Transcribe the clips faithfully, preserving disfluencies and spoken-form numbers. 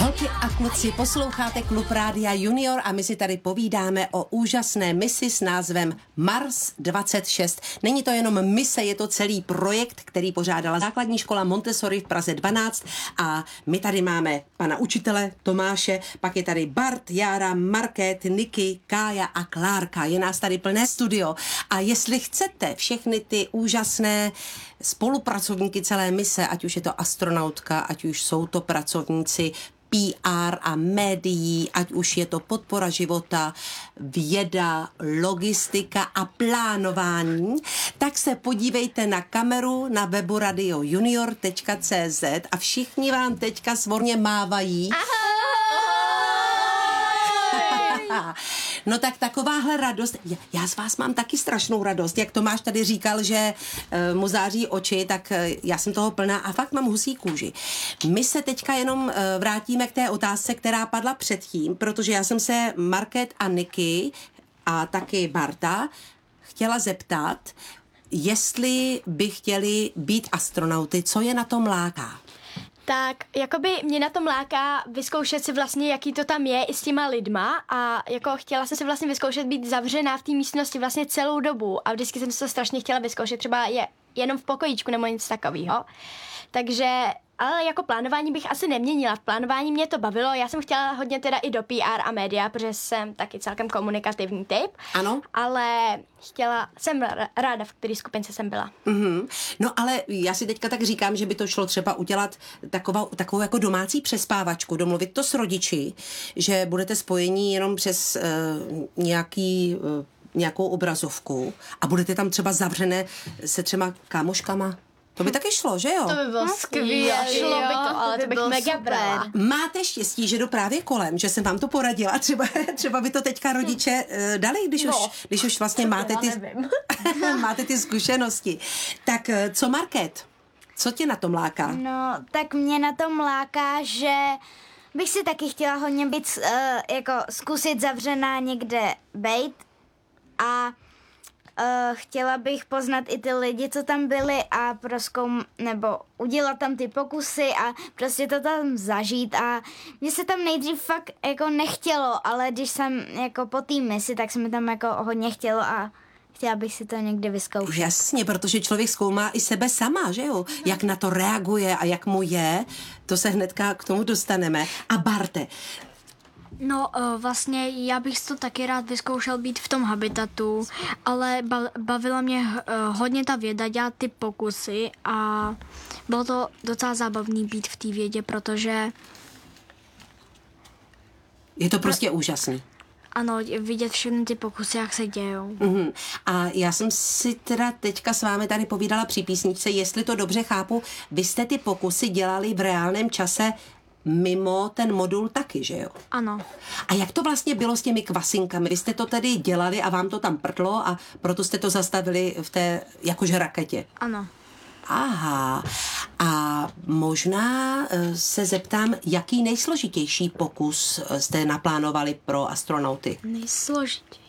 Holky a kluci, posloucháte Klub Rádia Junior a my si tady povídáme o úžasné misi s názvem Mars dvacet šest. Není to jenom mise, je to celý projekt, který pořádala základní škola Montessori v Praze dvanáct a my tady máme pana učitele Tomáše, pak je tady Bart, Jára, Market, Niky, Kája a Klárka. Je nás tady plné studio a jestli chcete všechny ty úžasné spolupracovníky celé mise, ať už je to astronautka, ať už jsou to pracovníci P R a médií, ať už je to podpora života, věda, logistika a plánování, tak se podívejte na kameru na webu radio junior tečka cé zet a všichni vám teďka svorně mávají. Ahoj! No tak takováhle radost, já z vás mám taky strašnou radost, jak Tomáš tady říkal, že uh, mu září oči, tak uh, já jsem toho plná a fakt mám husí kůži. My se teďka jenom uh, vrátíme k té otázce, která padla předtím, protože já jsem se Market a Niky a taky Barta chtěla zeptat, jestli by chtěli být astronauty, co je na tom láká? Tak jakoby mě na tom láká vyzkoušet si vlastně, jaký to tam je i s těma lidma a jako chtěla jsem si vlastně vyzkoušet být zavřená v té místnosti vlastně celou dobu a vždycky jsem se to strašně chtěla vyzkoušet, třeba je jenom v pokojíčku nebo nic takového. Takže, ale jako plánování bych asi neměnila. V plánování mě to bavilo, já jsem chtěla hodně teda i do P R a média, protože jsem taky celkem komunikativní typ. Ano. Ale chtěla, jsem ráda, v které skupince jsem byla. Mm-hmm. No ale já si teďka tak říkám, že by to šlo třeba udělat takovou, takovou jako domácí přespávačku, domluvit to s rodiči, že budete spojení jenom přes uh, nějaký, uh, nějakou obrazovku a budete tam třeba zavřené se třema kámoškama. To by taky šlo, že jo? To by bylo skvělé. Šlo by to, ale to, to bych mega brala. Máte štěstí, že jdu právě kolem, že jsem vám to poradila. Třeba, třeba by to teďka rodiče uh, dali, když, no. už, když už vlastně máte ty, máte ty zkušenosti. Tak uh, co Market? Co tě na tom láká? No, tak mě na tom láká, že bych si taky chtěla hodně být, uh, jako zkusit zavřená někde bejt a Uh, chtěla bych poznat i ty lidi, co tam byli a prozkoum, nebo udělat tam ty pokusy a prostě to tam zažít a mně se tam nejdřív fakt jako nechtělo, ale když jsem jako po té misi, tak se mi tam jako hodně chtělo a chtěla bych si to někdy vyzkoušet. Jasně, protože člověk zkoumá i sebe sama, že jo? Jak na to reaguje a jak mu je, to se hnedka k tomu dostaneme. A Barte, No vlastně já bych to taky rád vyzkoušel být v tom habitatu, ale bavila mě hodně ta věda, dělat ty pokusy a bylo to docela zábavný být v té vědě, protože je to prostě pro... úžasný. Ano, vidět všechny ty pokusy, jak se dějou. Uhum. A já jsem si teda teďka s vámi tady povídala při písničce, jestli to dobře chápu, vy jste ty pokusy dělali v reálném čase mimo ten modul taky, že jo? Ano. A jak to vlastně bylo s těmi kvasinkami? Vy jste to tedy dělali a vám to tam prtlo a proto jste to zastavili v té jakože raketě? Ano. Aha. A možná se zeptám, jaký nejsložitější pokus jste naplánovali pro astronauty? Nejsložitější.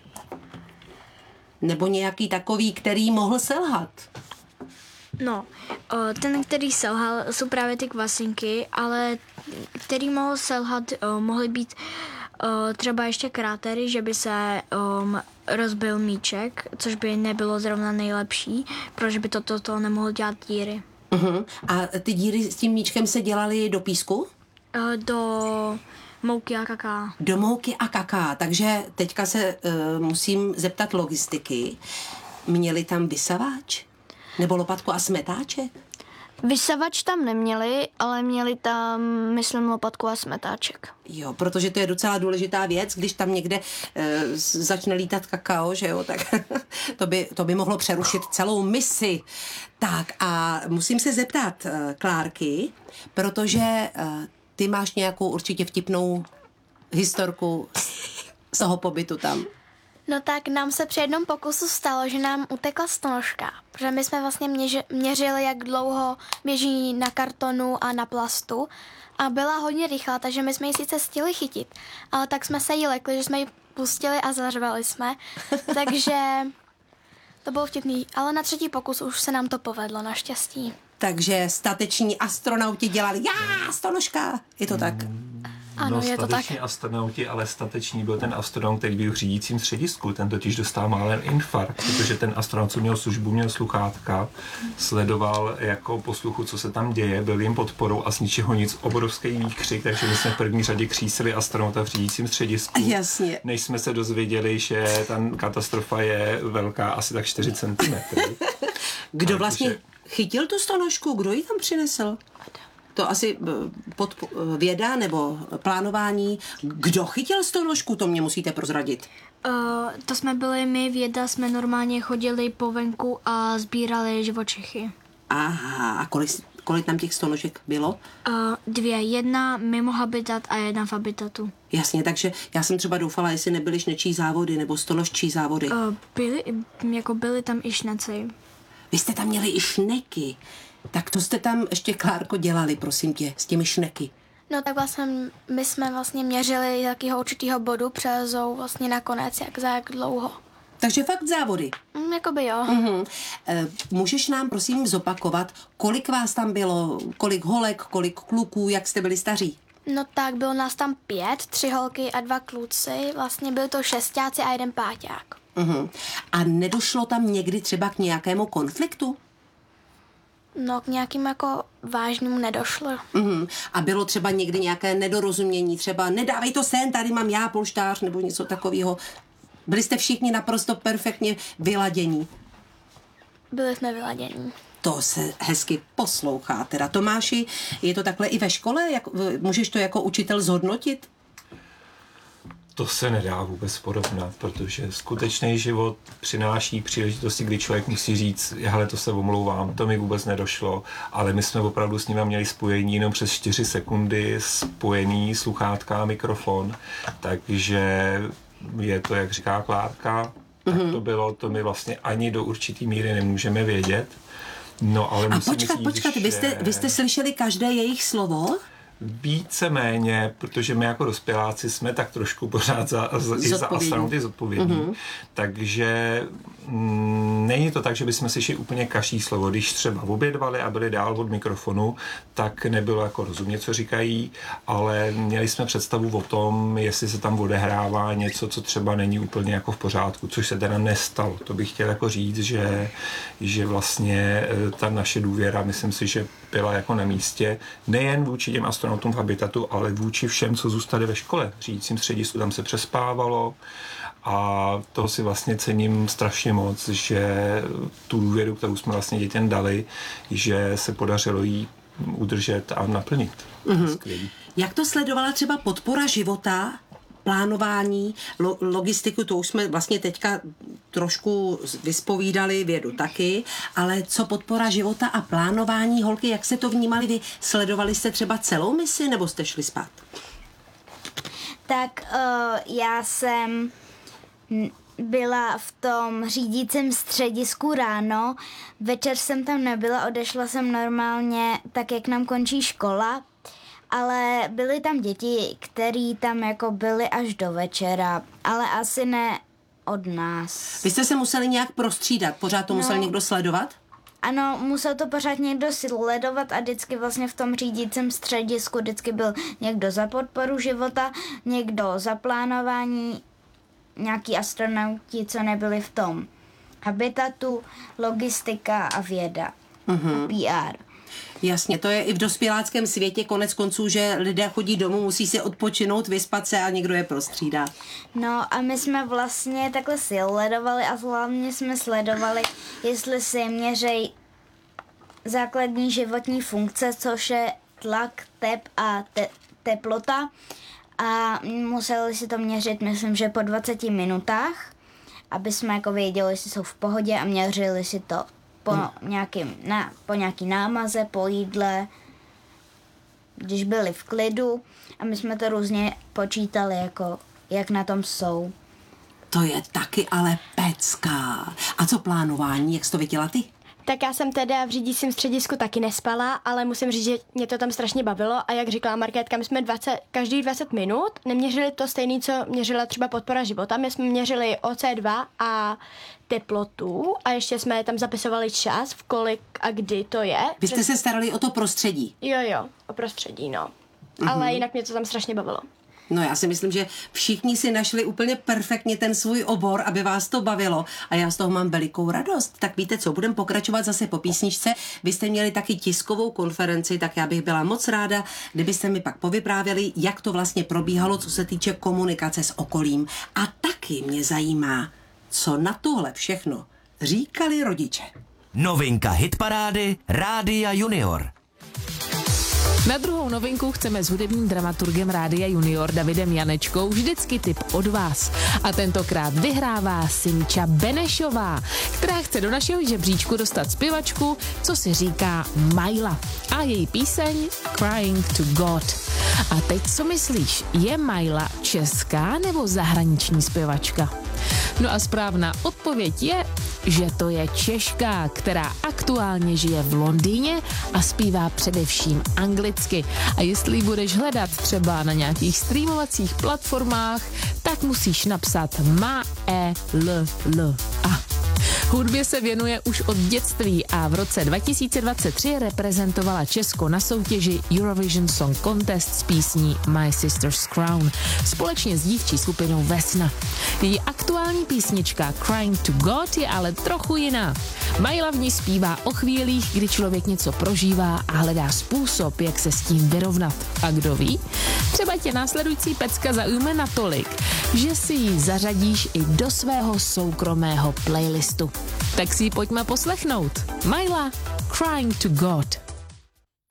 Nebo nějaký takový, který mohl selhat? No, ten, který selhal, jsou právě ty kvasinky, ale který mohl selhat, mohly být třeba ještě krátery, že by se um, rozbil míček, což by nebylo zrovna nejlepší, protože by toto to, to nemohlo dělat díry. Uh-huh. A ty díry s tím míčkem se dělaly do písku? Do mouky a kaká. Do mouky a kaká, takže teďka se uh, musím zeptat logistiky. Měli tam vysavač? Nebo lopatku a smetáček? Vysavač tam neměli, ale měli tam, myslím, lopatku a smetáček. Jo, protože to je docela důležitá věc, když tam někde e, začne lítat kakao, že jo, tak to by, to by mohlo přerušit celou misi. Tak a musím se zeptat e, Klárky, protože e, ty máš nějakou určitě vtipnou historku z toho pobytu tam. No tak nám se při jednom pokusu stalo, že nám utekla stonožka, protože my jsme vlastně měři, měřili, jak dlouho běží na kartonu a na plastu a byla hodně rychlá, takže my jsme ji sice stihli chytit, ale tak jsme se jí lekli, že jsme ji pustili a zařvali jsme, takže to bylo vtipný, ale na třetí pokus už se nám to povedlo, naštěstí. Takže stateční astronauti dělali já, stonožka, je to tak? Ano, no, je to tak. stateční astronauti, ale statečný byl ten astronaut, který byl v řídícím středisku. Ten totiž dostal málem infarkt, protože ten astronaut, co měl službu, měl sluchátka, sledoval jako posluchu, co se tam děje, byl jim podporou a z ničeho nic obrovský výkřik, takže my jsme v první řadě křísili astronauta v řídícím středisku. Jasně. Než jsme se dozvěděli, že ta katastrofa je velká asi tak čtyři centimetry. Kdo Ale vlastně protože- chytil tu stonožku? Kdo ji tam přinesl? To asi eh, pod eh, věda nebo plánování. Kdo chytil stonožku? To mě musíte prozradit. Uh, to jsme byli my, věda, jsme normálně chodili po venku a sbírali živočichy. Aha, a kolik, kolik tam těch stonožek bylo? Uh, dvě, jedna mimo habitat a jedna v habitatu. Jasně, takže já jsem třeba doufala, jestli nebyly šnečí závody nebo stonožčí závody. Uh, byly, jako byly tam i šneci. Vy jste tam měli i šneky. Tak to jste tam ještě, Klárko, dělali, prosím tě, s těmi šneky. No tak vlastně my jsme vlastně měřili jakýho určitýho bodu přelezou vlastně nakonec, jak za jak dlouho. Takže fakt závody. Mm, jakoby jo. Mhm. E, můžeš nám, prosím, zopakovat, kolik vás tam bylo, kolik holek, kolik kluků, jak jste byli staří? No tak bylo nás tam pět, tři holky a dva kluci, vlastně byli to šestáci a jeden páťák. Mhm. A nedošlo tam někdy třeba k nějakému konfliktu? No k nějakým jako vážnému nedošlo. Mhm. A bylo třeba někdy nějaké nedorozumění, třeba nedávej to sem, tady mám já polštář nebo něco takového. Byli jste všichni naprosto perfektně vyladění. Byli jsme vyladění. To se hezky poslouchá. Teda Tomáši, je to takhle i ve škole? Jak, můžeš to jako učitel zhodnotit? To se nedá vůbec porovnat, protože skutečný život přináší příležitosti, kdy člověk musí říct, hele, to se omlouvám, to mi vůbec nedošlo, ale my jsme opravdu s nimi měli spojení jenom přes čtyři sekundy, spojený sluchátka a mikrofon, takže je to, jak říká Klárka, tak to bylo, to my vlastně ani do určitý míry nemůžeme vědět. No, ale A musím počkat, říct, počkat, že... vy jste, vy jste slyšeli každé jejich slovo? Víceméně, protože my jako dospěláci jsme tak trošku pořád za, za, i za astronauty zodpovědní. Mm-hmm. Takže mm, není to tak, že bychom slyšeli úplně každý slovo. Když třeba obědvali a byli dál od mikrofonu, tak nebylo jako rozumět, co říkají, ale měli jsme představu o tom, jestli se tam odehrává něco, co třeba není úplně jako v pořádku, což se teda nestalo. To bych chtěl jako říct, že, že vlastně ta naše důvěra, myslím si, že byla jako na místě, nejen vůči těm astronautům v habitatu, ale vůči všem, co zůstali ve škole. V řídícím středisku tam se přespávalo a to si vlastně cením strašně moc, že tu důvěru, kterou jsme vlastně dětem dali, že se podařilo jí udržet a naplnit. Mm-hmm. Jak to sledovala třeba podpora života, plánování, lo- logistiku, to už jsme vlastně teďka trošku vyspovídali, vědu taky, ale co podpora života a plánování, holky, jak se to vnímali vy? Sledovali jste třeba celou misi, nebo jste šli spát? Tak uh, já jsem byla v tom řídícím středisku ráno, večer jsem tam nebyla, odešla jsem normálně tak, jak nám končí škola, ale byly tam děti, který tam jako byly až do večera, ale asi ne od nás. Vy jste se museli nějak prostřídat, pořád to No. musel někdo sledovat? Ano, musel to pořád někdo sledovat a vždycky vlastně v tom řídícím středisku vždycky byl někdo za podporu života, někdo za plánování, nějaký astronauti, co nebyli v tom habitatu, logistika a věda, mm-hmm. P R. Jasně, to je i v dospěláckém světě konec konců, že lidé chodí domů, musí si odpočinout, vyspat se a někdo je prostřídá. No a my jsme vlastně takhle sledovali a hlavně jsme sledovali, jestli si měří základní životní funkce, což je tlak, tep a te- teplota. A museli si to měřit, myslím, že po dvaceti minutách, aby jsme jako věděli, jestli jsou v pohodě a měřili si to po, hmm. nějakým, na, po nějaký námaze, po jídle, když byli v klidu a my jsme to různě počítali, jako, jak na tom jsou. To je taky ale pecka. A co plánování, jak jsi to viděla ty? Tak já jsem teda v řídícím středisku taky nespala, ale musím říct, že mě to tam strašně bavilo a jak říkala Markétka, my jsme dvacet, každý dvacet minut neměřili to stejné, co měřila třeba podpora života. My jsme měřili O C dva a teplotu a ještě jsme tam zapisovali čas, v kolik a kdy to je. Vy jste se starali o to prostředí. Jo, jo, o prostředí, no. mm-hmm. ale jinak mě to tam strašně bavilo. No já si myslím, že všichni si našli úplně perfektně ten svůj obor, aby vás to bavilo a já z toho mám velikou radost. Tak víte co, budeme pokračovat zase po písničce. Vy jste měli taky tiskovou konferenci, tak já bych byla moc ráda, kdybyste mi pak povyprávěli, jak to vlastně probíhalo, co se týče komunikace s okolím. A taky mě zajímá, co na tohle všechno říkali rodiče. Novinka hitparády Rádia Junior. Na druhou novinku chceme s hudebním dramaturgem Rádia Junior Davidem Janečkou vždycky tip od vás. A tentokrát vyhrává Simča Benešová, která chce do našeho žebříčku dostat zpěvačku, co si říká Majla. A její píseň Crying to God. A teď co myslíš, je Majla česká nebo zahraniční zpěvačka? No a správná odpověď je, že to je Češka, která aktuálně žije v Londýně a zpívá především anglicky. A jestli ji budeš hledat třeba na nějakých streamovacích platformách, tak musíš napsat Ma E L L A. Hudbě se věnuje už od dětství a v roce dva tisíce dvacet tři reprezentovala Česko na soutěži Eurovision Song Contest s písní My Sister's Crown společně s dívčí skupinou Vesna. Její aktuální písnička Crying to God je ale trochu jiná. Majla v ní zpívá o chvílích, kdy člověk něco prožívá a hledá způsob, jak se s tím vyrovnat. A kdo ví? Třeba tě následující pecka zaujme natolik, že si ji zařadíš i do svého soukromého playlistu. Tak si ji pojďme poslechnout. Majla, Crying to God.